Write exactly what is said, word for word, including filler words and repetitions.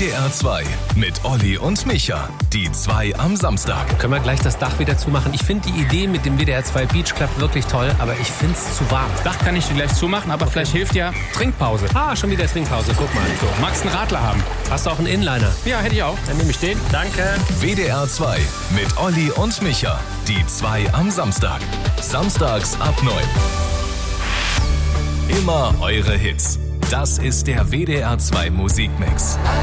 D R zwei mit Olli und Micha. Die zwei am Samstag. Können wir gleich das Dach wieder zumachen? Ich finde die Idee mit dem W D R zwei Beach Club wirklich toll, aber ich finde es zu warm. Dach kann ich dir gleich zumachen, aber okay. Vielleicht hilft ja Trinkpause. Ah, schon wieder Trinkpause, guck mal. So, magst einen Radler haben? Hast du auch einen Inliner? Ja, hätte ich auch. Dann nehme ich den. Danke. W D R zwei mit Olli und Micha. Die zwei am Samstag. Samstags ab neun. Immer eure Hits. Das ist der W D R zwei Musikmix.